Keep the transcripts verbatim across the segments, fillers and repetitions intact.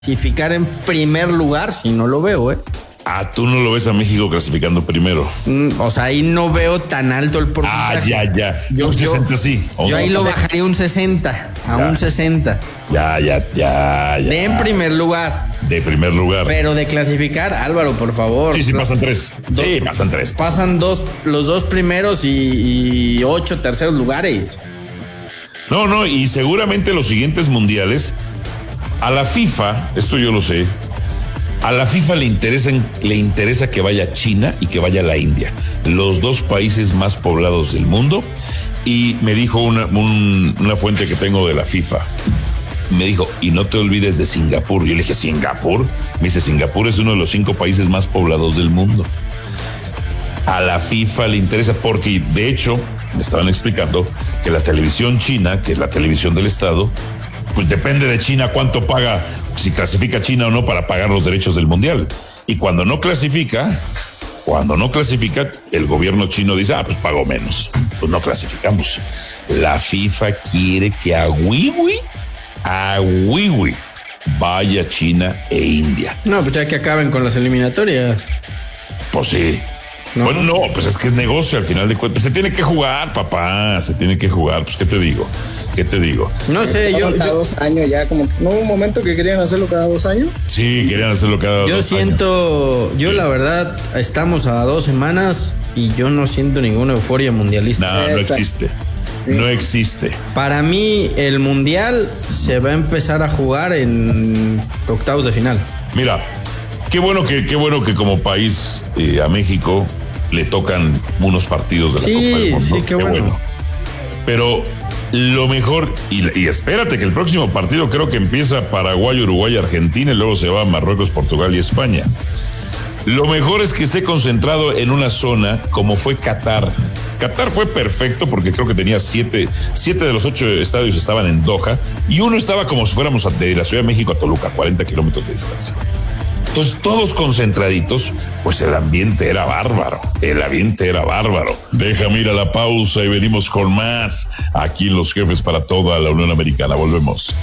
clasificar en primer lugar, si no lo veo, ¿eh? Ah, tú no lo ves a México clasificando primero. Mm, o sea, ahí no veo tan alto el porcentaje. Ah, ya, ya. Yo, un yo, sesenta sí. Yo ahí lo bajaría un sesenta, a ya. un sesenta. Ya, ya, ya, ya. De en primer lugar. De primer lugar. Pero de clasificar, Álvaro, por favor. Sí, sí, pasan tres. Dos, sí, pasan tres. Pasan dos, los dos primeros y, y ocho terceros lugares. No, no, y seguramente los siguientes mundiales, a la FIFA, esto yo lo sé, a la FIFA le interesa, le interesa que vaya China y que vaya la India, los dos países más poblados del mundo. Y me dijo una, un, una fuente que tengo de la FIFA, me dijo, y no te olvides de Singapur. Yo le dije, ¿Singapur? Me dice, Singapur es uno de los cinco países más poblados del mundo. A la FIFA le interesa porque, de hecho, me estaban explicando que la televisión china, que es la televisión del Estado, pues depende de China cuánto paga, si clasifica China o no para pagar los derechos del mundial. Y cuando no clasifica, cuando no clasifica, el gobierno chino dice, ah, pues pago menos. Pues no clasificamos. La FIFA quiere que a Wiwi, a Wiwi, vaya China e India. No, pues ya que acaben con las eliminatorias. Pues sí. No. Bueno, no, pues es que es negocio al final de cuentas. Se tiene que jugar, papá, se tiene que jugar. Pues, ¿qué te digo? ¿Qué te digo? No sé, yo... Cada yo, dos años ya, como... ¿No hubo un momento que querían hacerlo cada dos años? Sí, querían hacerlo cada yo dos siento, años. Yo sí. La verdad, estamos a dos semanas y yo no siento ninguna euforia mundialista. No, no existe. Sí. No existe. Para mí, el mundial se va a empezar a jugar en octavos de final. Mira, qué bueno que, qué bueno que como país eh, a México le tocan unos partidos de la sí, Copa del Mundo. Sí, qué, qué bueno. bueno. Pero lo mejor, y, y espérate que el próximo partido creo que empieza Paraguay, Uruguay, Argentina y luego se va a Marruecos, Portugal y España. Lo mejor es que esté concentrado en una zona como fue Qatar. Qatar fue perfecto porque creo que tenía siete, siete de los ocho estadios estaban en Doha y uno estaba como si fuéramos de la Ciudad de México a Toluca, cuarenta kilómetros de distancia. Entonces, todos concentraditos, pues el ambiente era bárbaro, el ambiente era bárbaro. Déjame ir a la pausa y venimos con más aquí en Los Jefes para toda la Unión Americana. Volvemos.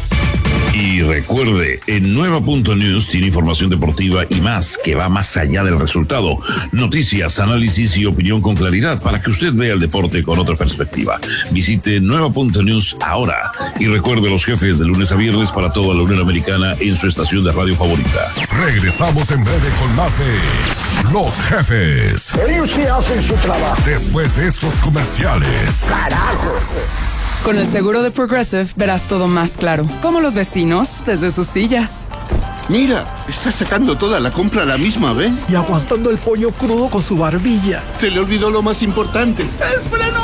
Y recuerde, en Nueva Punto News tiene información deportiva y más que va más allá del resultado. Noticias, análisis y opinión con claridad para que usted vea el deporte con otra perspectiva. Visite Nueva Punto News ahora y recuerde Los Jefes de lunes a viernes para toda la Unión Americana en su estación de radio favorita. Regresamos en breve con más de Los Jefes. Ellos sí hacen su trabajo. Después de estos comerciales. ¡Carajo! Con el seguro de Progressive verás todo más claro, como los vecinos desde sus sillas. Mira, está sacando toda la compra a la misma vez. Y aguantando el pollo crudo con su barbilla. Se le olvidó lo más importante. ¡El freno!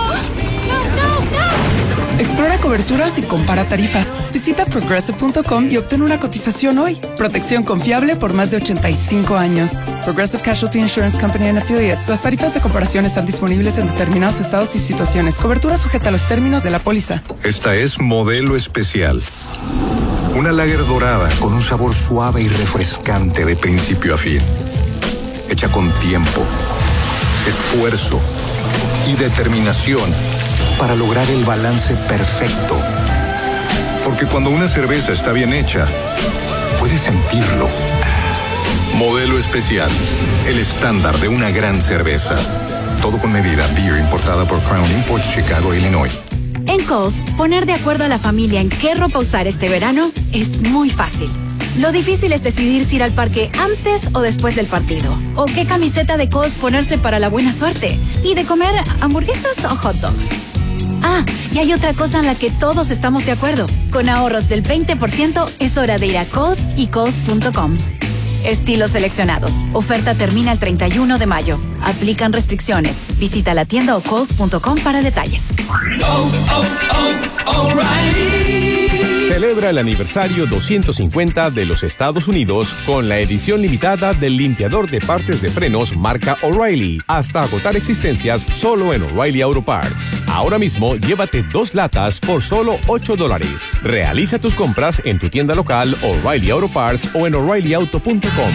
Explora coberturas y compara tarifas. Visita progressive punto com y obtén una cotización hoy. Protección confiable por más de ochenta y cinco años. Progressive Casualty Insurance Company and Affiliates. Las tarifas de comparación están disponibles en determinados estados y situaciones. Cobertura sujeta a los términos de la póliza. Esta es Modelo Especial. Una lager dorada con un sabor suave y refrescante de principio a fin. Hecha con tiempo, esfuerzo y determinación para lograr el balance perfecto. Porque cuando una cerveza está bien hecha, puedes sentirlo. Modelo Especial, el estándar de una gran cerveza. Todo con medida. Beer importada por Crown Imports, Chicago, Illinois. En Kohl's, poner de acuerdo a la familia en qué ropa usar este verano es muy fácil. Lo difícil es decidir si ir al parque antes o después del partido. O qué camiseta de Kohl's ponerse para la buena suerte. Y de comer hamburguesas o hot dogs. Ah, y hay otra cosa en la que todos estamos de acuerdo. Con ahorros del veinte por ciento es hora de ir a Kohl's y Kohl's punto com. Estilos seleccionados. Oferta termina el treinta y uno de mayo. Aplican restricciones. Visita la tienda o Kohl's punto com para detalles. Oh, oh, oh, O'Reilly. Celebra el aniversario doscientos cincuenta de los Estados Unidos con la edición limitada del limpiador de partes de frenos marca O'Reilly, hasta agotar existencias solo en O'Reilly Auto Parts. Ahora mismo llévate dos latas por solo ocho dólares. Realiza tus compras en tu tienda local O'Reilly Auto Parts o en O'Reilly Auto punto com.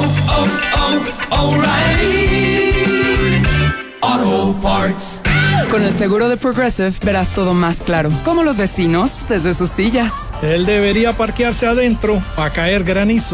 Oh, oh, oh, O'Reilly Auto Parts. Con el seguro de Progressive verás todo más claro, como los vecinos desde sus sillas. Él debería parquearse adentro para caer granizo.